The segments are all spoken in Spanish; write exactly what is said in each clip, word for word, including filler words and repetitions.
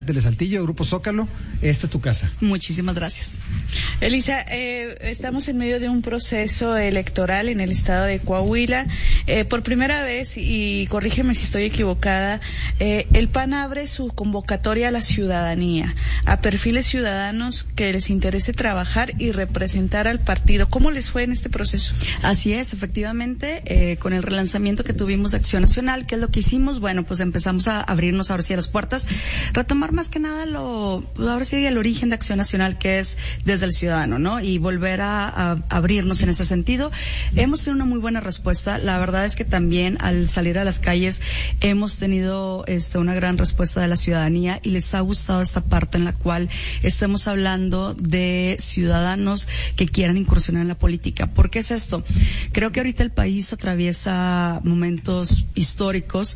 de Saltillo, Grupo Zócalo, esta es tu casa. Muchísimas gracias. Elisa, eh, estamos en medio de un proceso electoral en el estado de Coahuila. Eh, por primera vez, y corrígeme si estoy equivocada, eh, el P A N abre su convocatoria a la ciudadanía, a perfiles ciudadanos que les interese trabajar y representar al partido. ¿Cómo les fue en este proceso? Así es, efectivamente, eh, con el relanzamiento que tuvimos de Acción Nacional, ¿qué es lo que hicimos? Bueno, pues empezamos a abrirnos ahora sí a las puertas, retomar más que nada lo, pues ahora sí el origen de Acción Nacional, que es desde el ciudadano, ¿no? Y volver a, a abrirnos en ese sentido. Hemos tenido una muy buena respuesta. La verdad es que también al salir a las calles hemos tenido este, una gran respuesta de la ciudadanía y les ha gustado esta parte en la cual estamos hablando de ciudadanos que quieran incursionar en la política. ¿Por qué es esto? Creo que ahorita el país atraviesa momentos históricos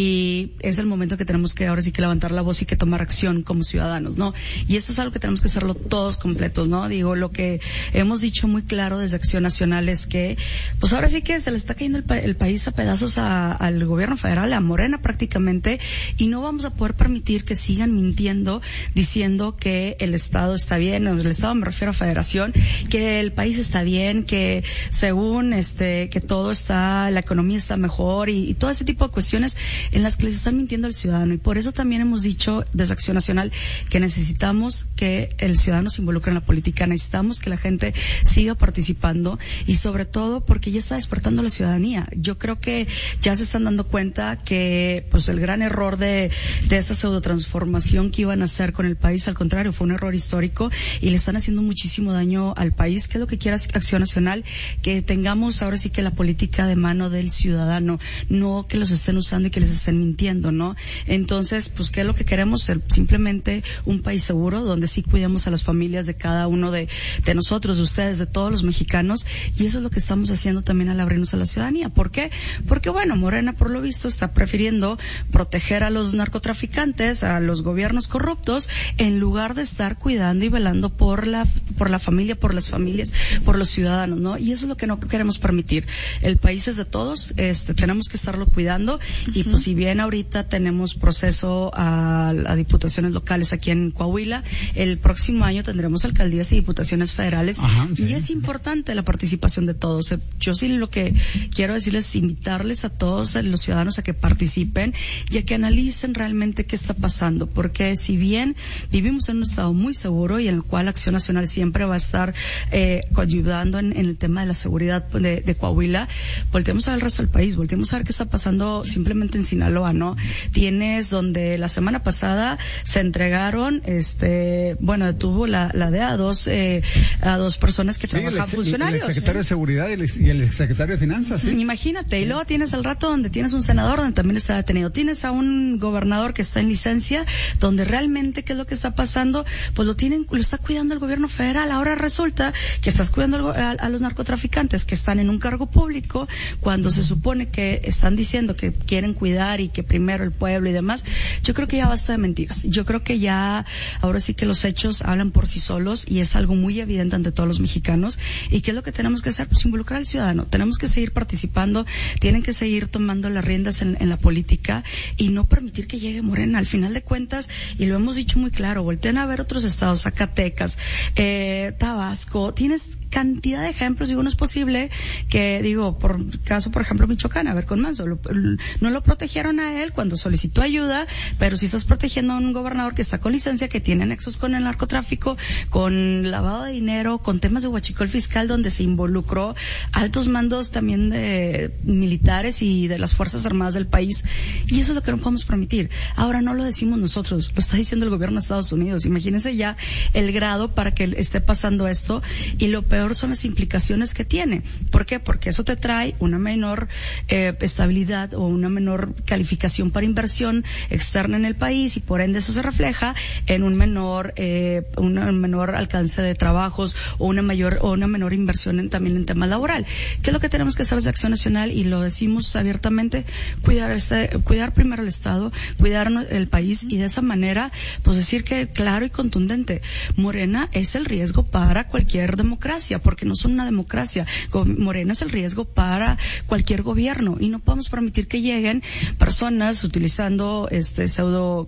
y es el momento que tenemos que ahora sí que levantar la voz y que tomar acción como ciudadanos, ¿no? Y esto es algo que tenemos que hacerlo todos completos, ¿no? Digo, lo que hemos dicho muy claro desde Acción Nacional es que, pues ahora sí que se le está cayendo el, pa el país a pedazos a, al gobierno federal, a Morena prácticamente, y no vamos a poder permitir que sigan mintiendo, diciendo que el Estado está bien, el Estado me refiero a Federación, que el país está bien, que según este, que todo está, la economía está mejor y, y todo ese tipo de cuestiones en las que les están mintiendo al ciudadano. Y por eso también hemos dicho desde Acción Nacional que necesitamos que el ciudadano se involucre en la política, necesitamos que la gente siga participando y sobre todo porque ya está despertando la ciudadanía. Yo creo que ya se están dando cuenta que pues el gran error de, de esta pseudotransformación que iban a hacer con el país, al contrario, fue un error histórico y le están haciendo muchísimo daño al país. ¿Qué es lo que quiere Acción Nacional? Que tengamos ahora sí que la política de mano del ciudadano, no que los estén usando y que les estén mintiendo, ¿no? Entonces, pues, ¿qué es lo que queremos? Ser simplemente un país seguro, donde sí cuidemos a las familias de cada uno de, de nosotros, de ustedes, de todos los mexicanos, y eso es lo que estamos haciendo también al abrirnos a la ciudadanía. ¿Por qué? Porque, bueno, Morena, por lo visto, está prefiriendo proteger a los narcotraficantes, a los gobiernos corruptos, en lugar de estar cuidando y velando por la, por la familia, por las familias, por los ciudadanos, ¿no? Y eso es lo que no queremos permitir. El país es de todos, este, tenemos que estarlo cuidando, uh-huh. Y pues si bien ahorita tenemos proceso a, a diputaciones locales aquí en Coahuila, el próximo año tendremos alcaldías y diputaciones federales. Ajá, sí. Y es importante la participación de todos. Yo sí lo que quiero decirles es invitarles a todos, a los ciudadanos, a que participen y a que analicen realmente qué está pasando, porque si bien vivimos en un estado muy seguro y en el cual Acción Nacional siempre va a estar eh, ayudando en, en el tema de la seguridad de, de Coahuila, volteemos a ver el resto del país, volteemos a ver qué está pasando simplemente en Sinaloa, ¿no? Tienes donde la semana pasada se entregaron, este, bueno, detuvo la, la D E A a dos, eh, a dos personas que sí, trabajan ex, funcionarios. El secretario ¿eh? de Seguridad y el, y el secretario de Finanzas, ¿sí? Imagínate, y luego tienes el rato donde tienes un senador donde también está detenido, tienes a un gobernador que está en licencia, donde realmente qué es lo que está pasando, pues lo tienen, lo está cuidando el gobierno federal. Ahora resulta que estás cuidando a, a los narcotraficantes que están en un cargo público, cuando se supone que están diciendo que quieren cuidar y que primero el pueblo y demás. Yo creo que ya basta de mentiras. Yo creo que ya, ahora sí que los hechos hablan por sí solos y es algo muy evidente ante todos los mexicanos. ¿Y qué es lo que tenemos que hacer? Pues involucrar al ciudadano. Tenemos que seguir participando, tienen que seguir tomando las riendas en, en la política y no permitir que llegue Morena. Al final de cuentas, y lo hemos dicho muy claro, volteen a ver otros estados, Zacatecas, eh, Tabasco, tienes cantidad de ejemplos. Digo, no es posible que, digo, por caso, por ejemplo, Michoacán, a ver, con Manso, lo, no lo protegieron a él cuando solicitó ayuda, pero si estás protegiendo a un gobernador que está con licencia, que tiene nexos con el narcotráfico, con lavado de dinero, con temas de huachicol fiscal, donde se involucró altos mandos también de militares y de las Fuerzas Armadas del país, y eso es lo que no podemos permitir. Ahora no lo decimos nosotros, lo está diciendo el gobierno de Estados Unidos. Imagínense ya el grado para que esté pasando esto, y lo peor son las implicaciones que tiene. ¿Por qué? Porque eso te trae una menor eh, estabilidad o una menor calificación para inversión externa en el país y por ende eso se refleja en un menor eh, un menor alcance de trabajos o una mayor o una menor inversión en, también en tema laboral. ¿Qué es lo que tenemos que hacer desde Acción Nacional? Y lo decimos abiertamente, cuidar este, cuidar primero el Estado, cuidar el país y de esa manera pues decir que claro y contundente, Morena es el riesgo para cualquier democracia, porque no son una democracia. Morena es el riesgo para cualquier gobierno y no podemos permitir que lleguen personas utilizando este pseudo que van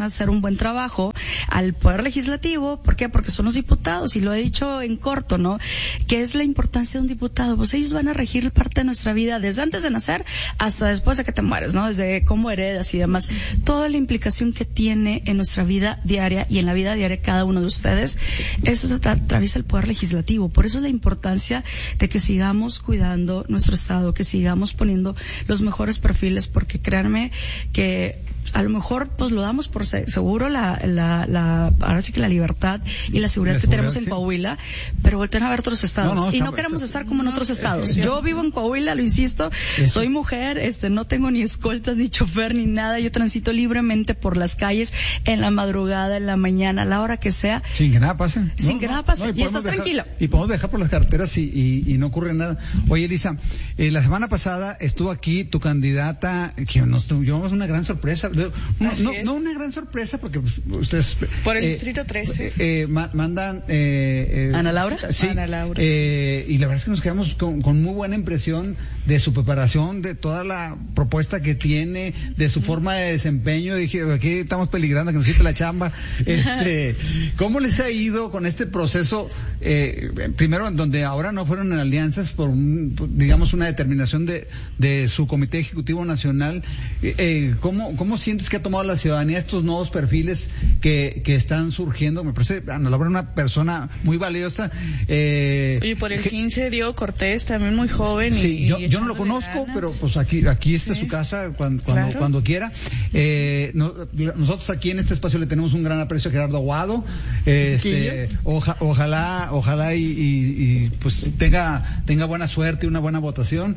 a hacer un buen trabajo al Poder Legislativo. ¿Por qué? Porque son los diputados, y lo he dicho en corto, ¿no? ¿Qué es la importancia de un diputado? Pues ellos van a regir parte de nuestra vida desde antes de nacer hasta después de que te mueres, ¿no? Desde cómo heredas y demás. Toda la implicación que tiene en nuestra vida diaria y en la vida diaria de cada uno de ustedes, eso se atraviesa el Poder Legislativo. Por eso es la importancia de que sigamos cuidando nuestro Estado, que sigamos poniendo los mejores perfiles, porque créanme que a lo mejor pues lo damos por seguro la, la, la, ahora sí que la libertad y la seguridad la que seguridad, tenemos en sí. Coahuila, pero volteen a ver otros estados. No, no, y no queremos está, estar como no, en otros estados. Es que, yo vivo en Coahuila, lo insisto, eso. Soy mujer, este, no tengo ni escoltas, ni chofer, ni nada. Yo transito libremente por las calles en la madrugada, en la mañana, a la hora que sea. Sin que nada pase. ¿No? Sin que nada pase. No, y, y estás dejar, tranquilo. Y podemos viajar por las carreteras y, y, y no ocurre nada. Oye, Elisa, eh, la semana pasada estuvo aquí tu candidata, que nos llevamos una gran sorpresa. No, no, no una gran sorpresa porque pues, ustedes por el eh, distrito trece eh, eh, ma- mandan eh, eh, Ana Laura sí Ana Laura eh, y la verdad es que nos quedamos con, con muy buena impresión de su preparación, de toda la propuesta que tiene, de su forma de desempeño. Dije, aquí estamos peligrando que nos quite la chamba. Este, ¿cómo les ha ido con este proceso? Eh, primero, en donde ahora no fueron en alianzas por un, digamos una determinación de, de su Comité Ejecutivo Nacional. Eh, ¿cómo, cómo sientes que ha tomado la ciudadanía estos nuevos perfiles que, que están surgiendo? Me parece Ana Laura una persona muy valiosa. Eh, Oye, por el que, quince Diego Cortés, también muy joven. Sí, y, yo, y yo no lo conozco, pero pues aquí aquí está sí. su casa cuando cuando, claro. cuando quiera. Eh, no, nosotros aquí en este espacio le tenemos un gran aprecio a Gerardo Aguado. Este, oja, ojalá ojalá y, y, y pues tenga tenga buena suerte y una buena votación.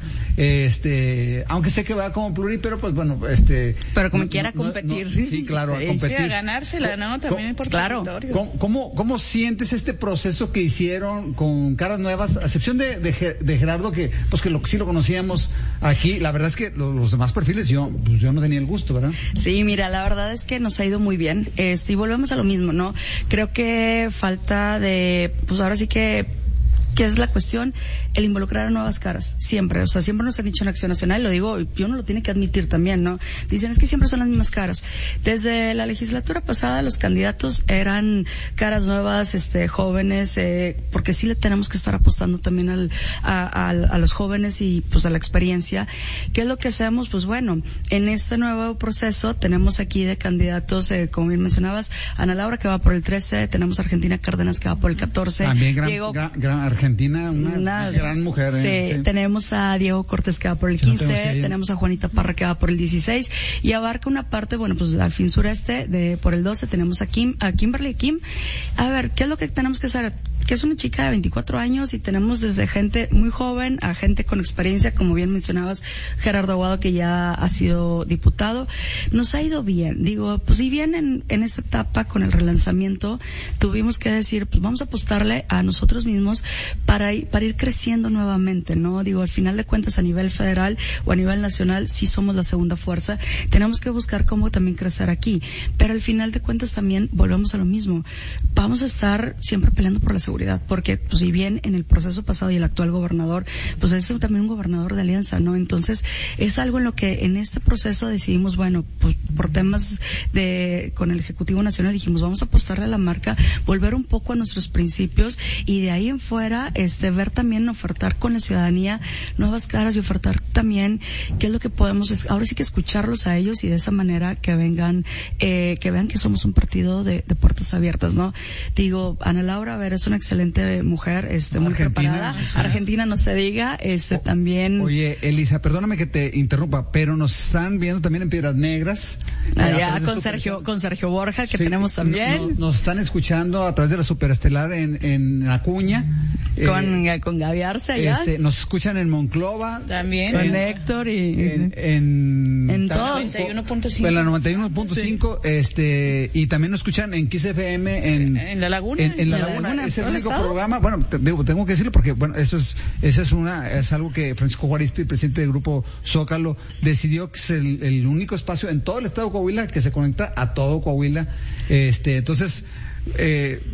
Este, aunque sé que va como pluri, pero pues bueno, este. Pero como no, quiera no, competir. No, sí, claro, sí, a competir. Sí, a ganársela, ¿no? También por claro. ¿Cómo, cómo, ¿Cómo sientes este proceso que hicieron con caras nuevas, a excepción de, de, de Gerardo, que pues que lo, sí lo conocíamos aquí? La verdad es que los, los demás perfiles yo pues yo no tenía el gusto, ¿verdad? Sí, mira, la verdad es que nos ha ido muy bien. Este, y volvemos a lo mismo, ¿no? Creo que falta de, pues ahora sí que que es la cuestión, el involucrar a nuevas caras, siempre, o sea, siempre nos han dicho en Acción Nacional, lo digo, y uno lo tiene que admitir también, ¿no? Dicen, es que siempre son las mismas caras. Desde la legislatura pasada, los candidatos eran caras nuevas, este, jóvenes, eh, porque sí le tenemos que estar apostando también al, a, a, a los jóvenes y, pues, a la experiencia. ¿Qué es lo que hacemos? Pues bueno, en este nuevo proceso tenemos aquí de candidatos, eh, como bien mencionabas, Ana Laura que va por el trece, tenemos a Argentina Cárdenas que va por el catorce. También gran, Diego, gran, gran Argentina. Argentina, una, una gran mujer. Sí, eh, sí, tenemos a Diego Cortés que va por el quince, no tenemos, tenemos a Juanita Parra que va por el dieciséis, y abarca una parte, bueno, pues al fin sureste, de por el doce tenemos a Kim, a Kimberly Kim. A ver, ¿qué es lo que tenemos que hacer? Que es una chica de veinticuatro años y tenemos desde gente muy joven a gente con experiencia, como bien mencionabas, Gerardo Aguado, que ya ha sido diputado. Nos ha ido bien, digo, pues si bien en, en esta etapa con el relanzamiento tuvimos que decir, pues vamos a apostarle a nosotros mismos para, para ir creciendo nuevamente, ¿no? Digo, al final de cuentas a nivel federal o a nivel nacional sí somos la segunda fuerza, tenemos que buscar cómo también crecer aquí, pero al final de cuentas también volvemos a lo mismo, vamos a estar siempre peleando por la seguridad, porque pues si bien en el proceso pasado y el actual gobernador, pues es también un gobernador de alianza, ¿no? Entonces es algo en lo que en este proceso decidimos, bueno, pues por temas de, con el Ejecutivo Nacional dijimos, vamos a apostarle a la marca, volver un poco a nuestros principios y de ahí en fuera, este, ver también, ofertar con la ciudadanía nuevas caras y ofertar también qué es lo que podemos, ahora sí que escucharlos a ellos y de esa manera que vengan, eh, que vean que somos un partido de, de puertas abiertas, ¿no? Digo, Ana Laura, a ver, es una excelente mujer, este, muy Argentina, preparada. Sí. Argentina, no se diga, este, o, también. Oye, Elisa, perdóname que te interrumpa, pero nos están viendo también en Piedras Negras. Allá, con Sergio, con Sergio Borja, que sí, tenemos también. No, nos están escuchando a través de la Superestelar en, en Acuña. Con, eh, con Gaby Arce allá. Este, nos escuchan en Monclova. También. Con En, Héctor y. En, en, en todos. noventa y uno punto cinco. En la noventa y uno punto cinco, sí. Este, y también nos escuchan en Kiss F M en. En La Laguna. En, en La, en Laguna. La Laguna. Es el único estado? programa, bueno, te, digo, tengo que decirlo porque, bueno, eso es, eso es una, es algo que Francisco Juaristi, presidente del grupo Zócalo, decidió que es el, el único espacio en todo el estado de Coahuila que se conecta a todo Coahuila. Este, entonces, eh,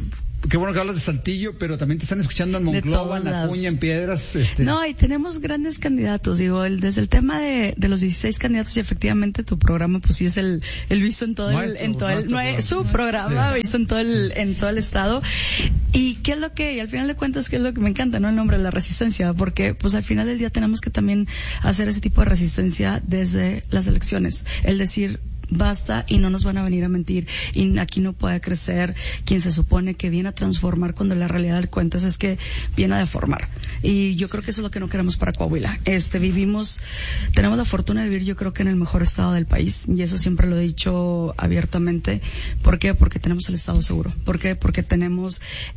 qué bueno que hablas de Saltillo, pero también te están escuchando en Monclova, en Acuña, en Piedras. Este. No, y tenemos grandes candidatos, digo, el, desde el tema de, de los dieciséis candidatos, y efectivamente tu programa, pues sí es el, el visto en todo nuestro, el, en todo el, no es su programa, sí. Visto en todo el, en todo el estado. Y qué es lo que, y al final de cuentas, qué es lo que me encanta, ¿no? El nombre, la resistencia, porque pues al final del día tenemos que también hacer ese tipo de resistencia desde las elecciones. El decir, basta y no nos van a venir a mentir, y aquí no puede crecer quien se supone que viene a transformar, cuando la realidad de cuentas es que viene a deformar. Y yo creo que eso es lo que no queremos para Coahuila. Este, vivimos, tenemos la fortuna de vivir, yo creo que en el mejor estado del país, y eso siempre lo he dicho abiertamente. ¿Por qué? Porque tenemos el estado seguro. ¿Por qué? Porque tenemos,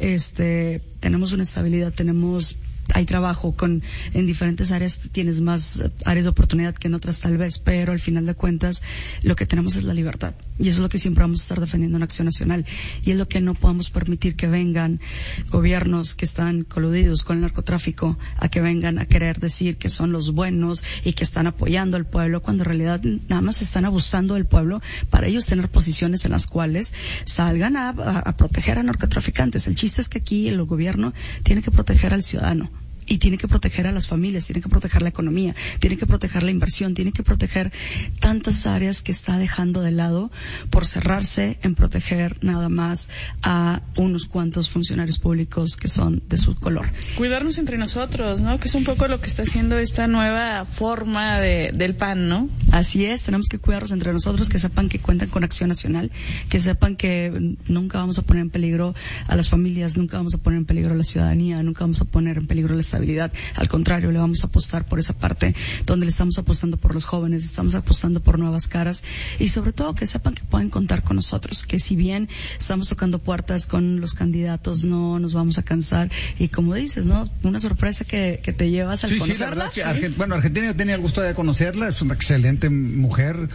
este, tenemos una estabilidad, tenemos hay trabajo con, en diferentes áreas, tienes más áreas de oportunidad que en otras tal vez, pero al final de cuentas lo que tenemos es la libertad, y eso es lo que siempre vamos a estar defendiendo en Acción Nacional, y es lo que no podemos permitir, que vengan gobiernos que están coludidos con el narcotráfico a que vengan a querer decir que son los buenos y que están apoyando al pueblo, cuando en realidad nada más están abusando del pueblo para ellos tener posiciones en las cuales salgan a, a, a proteger a narcotraficantes. El chiste es que aquí el gobierno tiene que proteger al ciudadano, y tiene que proteger a las familias, tiene que proteger la economía, tiene que proteger la inversión, tiene que proteger tantas áreas que está dejando de lado por cerrarse en proteger nada más a unos cuantos funcionarios públicos que son de su color. Cuidarnos entre nosotros, ¿no? Que es un poco lo que está haciendo esta nueva forma de, del P A N, ¿no? Así es, tenemos que cuidarnos entre nosotros, que sepan que cuentan con Acción Nacional, que sepan que nunca vamos a poner en peligro a las familias, nunca vamos a poner en peligro a la ciudadanía, nunca vamos a poner en peligro la estabilidad. Al contrario, le vamos a apostar por esa parte donde le estamos apostando por los jóvenes, estamos apostando por nuevas caras, y sobre todo que sepan que pueden contar con nosotros, que si bien estamos tocando puertas con los candidatos, no nos vamos a cansar, y como dices, ¿no? Una sorpresa que, que te llevas al sí, conocerla. Sí, la verdad es que Argent- bueno, Argentina, yo tenía el gusto de conocerla, es una excelente mujer,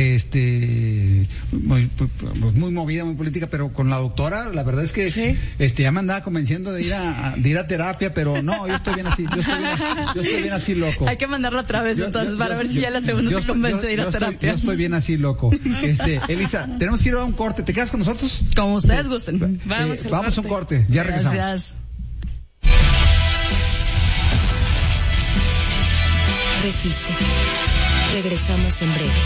este, muy, muy movida, muy política, pero con la doctora, la verdad es que, sí. este, ya me andaba convenciendo de ir a, de ir a terapia, pero no, yo estoy bien así, yo estoy bien, yo estoy bien así loco. Hay que mandarla otra vez yo, entonces yo, para yo, ver si yo, ya la segunda yo, te convence yo, de ir a terapia. Estoy, yo estoy bien así loco. Este, Elisa, tenemos que ir a un corte, ¿te quedas con nosotros? Como ustedes gusten. Eh, Vamos, vamos a un corte, ya regresamos. Gracias. Resiste. Regresamos en breve.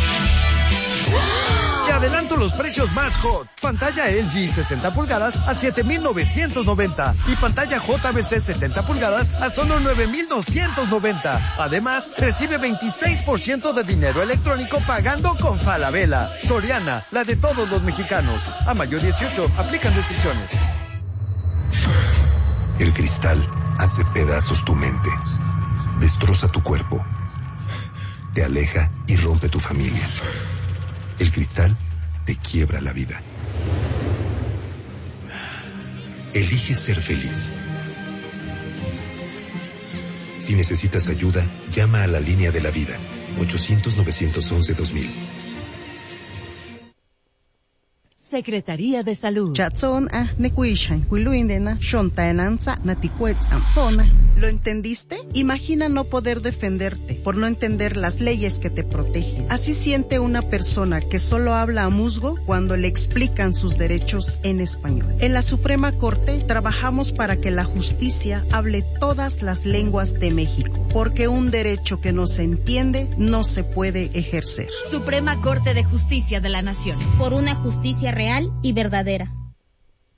Te adelanto los precios más hot. Pantalla L G sesenta pulgadas a siete mil novecientos noventa y pantalla J B C setenta pulgadas a solo nueve mil doscientos noventa. Además, recibe veintiséis por ciento de dinero electrónico pagando con Falabella. Soriana, la de todos los mexicanos. A mayo dieciocho, aplican restricciones. El cristal hace pedazos tu mente, destroza tu cuerpo, te aleja y rompe tu familia. El cristal te quiebra la vida. Elige ser feliz. Si necesitas ayuda, llama a la línea de la vida, ochocientos, novecientos once, dos mil. Secretaría de Salud. ¿Lo entendiste? Imagina no poder defenderte por no entender las leyes que te protegen. Así siente una persona que solo habla a musgo cuando le explican sus derechos en español. En la Suprema Corte trabajamos para que la justicia hable todas las lenguas de México, porque un derecho que no se entiende no se puede ejercer. Suprema Corte de Justicia de la Nación, por una justicia real y verdadera.